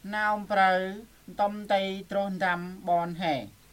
Nào prau tom tây trôn đam bon hè